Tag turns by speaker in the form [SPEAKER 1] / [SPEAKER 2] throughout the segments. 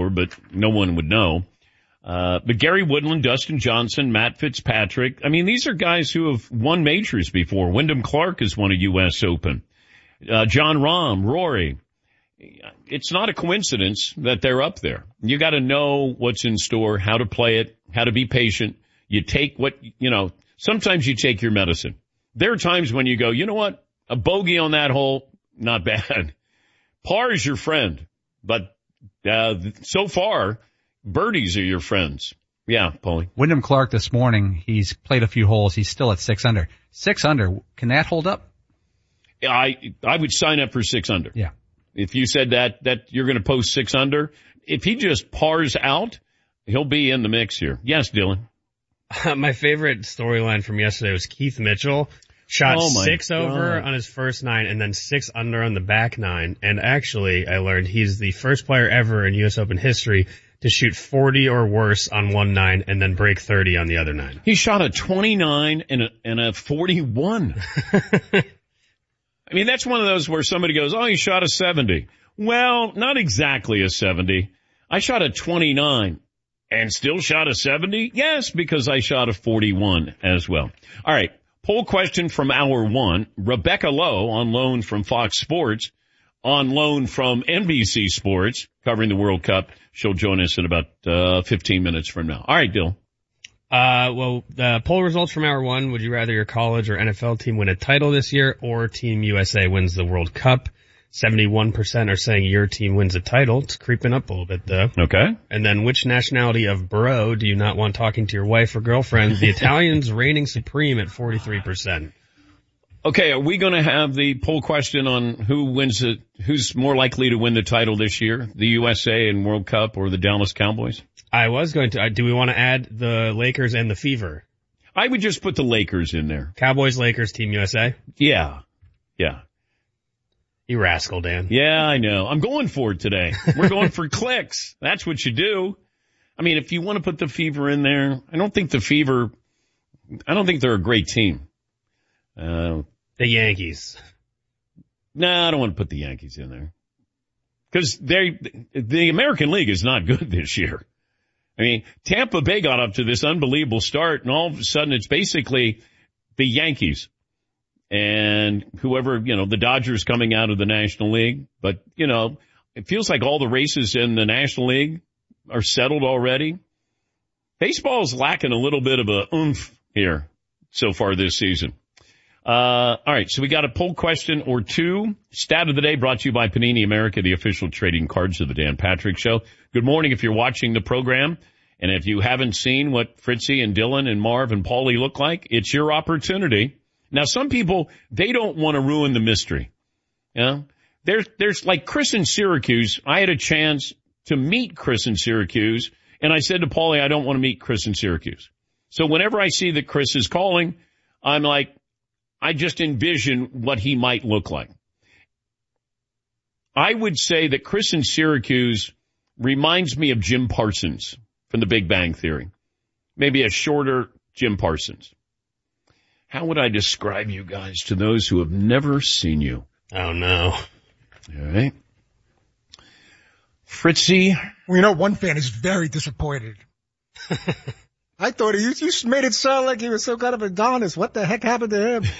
[SPEAKER 1] but no one would know. But Gary Woodland, Dustin Johnson, Matt Fitzpatrick. I mean, these are guys who have won majors before. Wyndham Clark has won a U.S. Open. John Rahm, Rory. It's not a coincidence that they're up there. You got to know what's in store, how to play it, how to be patient. You take sometimes you take your medicine. There are times when you go, you know what? A bogey on that hole, not bad. Par is your friend. But so far, birdies are your friends. Yeah, Paulie.
[SPEAKER 2] Wyndham Clark this morning, he's played a few holes. He's still at 6 under. 6 under, can that hold up?
[SPEAKER 1] I would sign up for 6 under.
[SPEAKER 2] Yeah.
[SPEAKER 1] If you said that you're going to post 6 under, if he just pars out, he'll be in the mix here. Yes, Dylan.
[SPEAKER 3] My favorite storyline from yesterday was Keith Mitchell shot 6 over on his first 9 and then 6 under on the back 9. And actually, I learned he's the first player ever in U.S. Open history to shoot 40 or worse on one 9 and then break 30 on the other 9.
[SPEAKER 1] He shot a 29 and a 41. I mean, that's one of those where somebody goes, oh, you shot a 70. Well, not exactly a 70. I shot a 29 and still shot a 70. Yes, because I shot a 41 as well. All right. Poll question from hour 1. Rebecca Lowe on loan from Fox Sports, on loan from NBC Sports, covering the World Cup. She'll join us in about 15 minutes from now. All right, Dill.
[SPEAKER 3] Well, the poll results from hour 1, would you rather your college or NFL team win a title this year or Team USA wins the World Cup? 71% are saying your team wins a title. It's creeping up a little bit, though.
[SPEAKER 1] Okay.
[SPEAKER 3] And then which nationality of bro do you not want talking to your wife or girlfriend? The Italians reigning supreme at 43%.
[SPEAKER 1] Okay, are we going to have the poll question on who's more likely to win the title this year? The USA and World Cup or the Dallas Cowboys?
[SPEAKER 3] I was going to. Do we want to add the Lakers and the Fever?
[SPEAKER 1] I would just put the Lakers in there.
[SPEAKER 3] Cowboys, Lakers, Team USA?
[SPEAKER 1] Yeah.
[SPEAKER 3] You rascal, Dan.
[SPEAKER 1] Yeah, I know. I'm going for it today. We're going for clicks. That's what you do. I mean, if you want to put the Fever in there, I don't think they're a great team.
[SPEAKER 3] The Yankees.
[SPEAKER 1] No, I don't want to put the Yankees in there. Because the American League is not good this year. I mean, Tampa Bay got up to this unbelievable start, and all of a sudden it's basically the Yankees. And whoever, the Dodgers coming out of the National League. But, it feels like all the races in the National League are settled already. Baseball's lacking a little bit of a oomph here so far this season. All right, so we got a poll question or two. Stat of the day brought to you by Panini America, the official trading cards of the Dan Patrick Show. Good morning if you're watching the program. And if you haven't seen what Fritzy and Dylan and Marv and Paulie look like, it's your opportunity. Now, some people, they don't want to ruin the mystery. There's like Chris in Syracuse. I had a chance to meet Chris in Syracuse, and I said to Paulie, I don't want to meet Chris in Syracuse. So whenever I see that Chris is calling, I'm like, I just envision what he might look like. I would say that Chris in Syracuse reminds me of Jim Parsons from The Big Bang Theory. Maybe a shorter Jim Parsons. How would I describe you guys to those who have never seen you?
[SPEAKER 3] Oh, no.
[SPEAKER 1] All right. Fritzy.
[SPEAKER 4] Well, one fan is very disappointed. I thought you made it sound like he was some kind of Adonis. What the heck happened to him?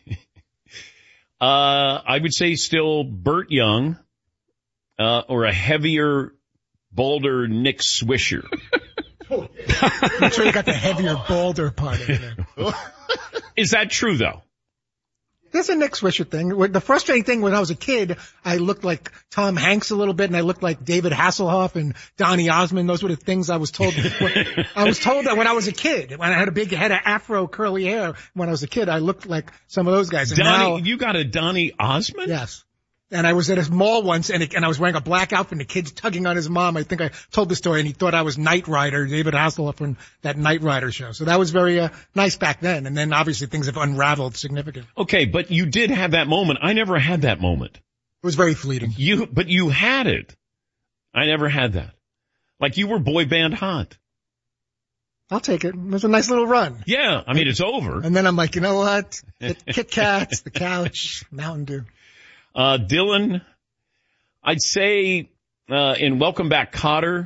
[SPEAKER 1] I would say still Burt Young, or a heavier, bolder Nick Swisher.
[SPEAKER 4] I'm sure you got the heavier, bolder part in there.
[SPEAKER 1] Is that true, though?
[SPEAKER 4] There's a Nick Swisher thing. The frustrating thing when I was a kid, I looked like Tom Hanks a little bit, and I looked like David Hasselhoff and Donny Osmond. Those were the things I was told. I was told that when I was a kid, when I had a big head of afro curly hair, when I was a kid, I looked like some of those guys. And
[SPEAKER 1] you got a Donny Osmond?
[SPEAKER 4] Yes. And I was at a mall once, and I was wearing a black outfit, and the kid's tugging on his mom. I think I told the story, and he thought I was Knight Rider, David Hasselhoff from that Knight Rider show. So that was very nice back then. And then obviously things have unraveled significantly.
[SPEAKER 1] Okay, but you did have that moment. I never had that moment.
[SPEAKER 4] It was very fleeting.
[SPEAKER 1] But you had it. I never had that. Like you were boy band hot.
[SPEAKER 4] I'll take it. It was a nice little run.
[SPEAKER 1] Yeah, I mean, it's over.
[SPEAKER 4] And then I'm like, you know what? Kit Kats, the couch, Mountain Dew.
[SPEAKER 1] Dylan, I'd say in Welcome Back, Kotter,